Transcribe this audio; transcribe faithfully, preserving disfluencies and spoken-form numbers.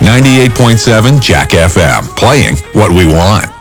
ninety-eight point seven Jack F M, playing what we want.